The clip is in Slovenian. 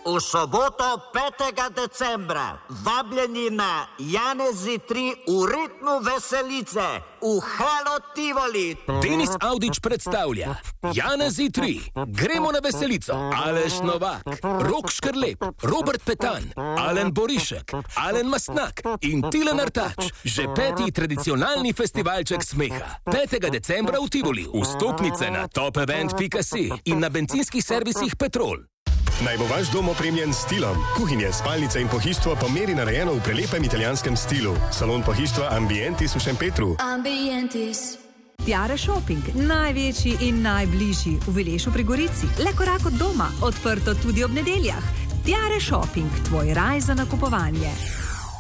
v soboto 5. decembra. Vabljeni na Janezi 3 v ritmu veselice v Halo Tivoli. Denis Avdić predstavlja Janezi 3. Gremo na veselico. Aleš Novak, Rok Škrlep, Robert Petan, Alen Borišek, Alen Mastnak in Tilen Artač. Že 5. tradicionalni festivalček smeha. 5. decembra v Tivoli. Vstopnice na topevent.si in na bencinskih servisih Petrol. Naj bo vaš dom opremljen s stilom. Kuhinje, spalnice in pohištvo po meri narejeno v prelepem italijanskem stilu. Salon pohištva Ambientis v Šempetru. Ambientis. Tiare Shopping, največji in najbližji v Vilešu pri Gorici. Le korak od doma, odprto tudi ob nedeljah. Tiare Shopping, tvoj raj za nakupovanje.